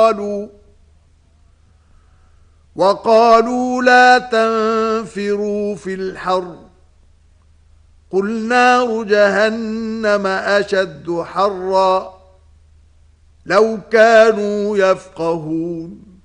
وقالوا لا تنفروا في الحر قل نار جهنم أشد حرا لو كانوا يفقهون